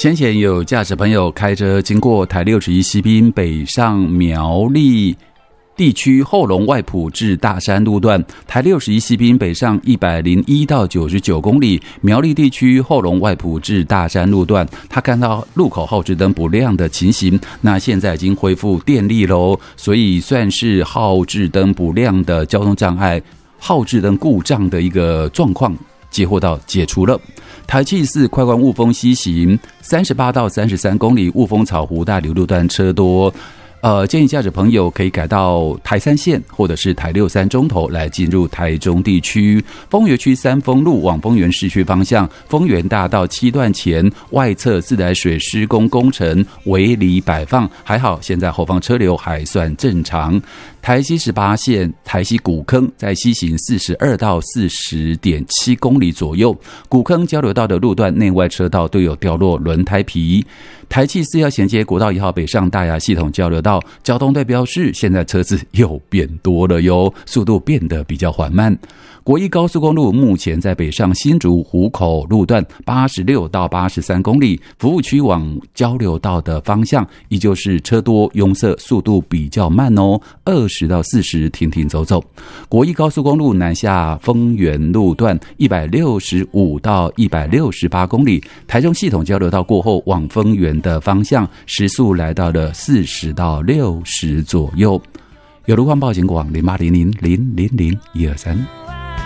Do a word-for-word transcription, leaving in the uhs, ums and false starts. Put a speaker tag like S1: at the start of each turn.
S1: 先前有驾驶朋友开车经过台六十一西滨北上苗栗地区后龙外埔至大山路段，台六十一西滨北上一百零一到九十九公里，苗栗地区后龙外埔至大山路段，他看到路口号志灯不亮的情形，那现在已经恢复电力喽，所以算是号志灯不亮的交通障碍，号志灯故障的一个状况接获到解除了。台七四快关雾峰西行三十八到三十三公里，雾峰草湖大流路段车多。呃，建议驾驶朋友可以改到台三线或者是台六三中头来进入台中地区。丰原区三丰路往丰原市区方向，丰原大道七段前外侧自来水施工工程围篱摆放，还好现在后方车流还算正常。台西十八线台西古坑在西行四十二到四十点七公里左右，古坑交流道的路段内外车道都有掉落轮胎皮。台七四要衔接国道一号北上大雅系统交流道，交通队标示现在车子又变多了哟，速度变得比较缓慢。国一高速公路目前在北上新竹湖口路段八十六到八十三公里，服务区往交流道的方向依旧是车多拥塞，速度比较慢哦，二十到四十停停走走。国一高速公路南下丰原路段一百六十五到一百六十八公里，台中系统交流道过后往丰原的方向时速来到了四十到六十左右。有路况报警广零八零零零零零一二三。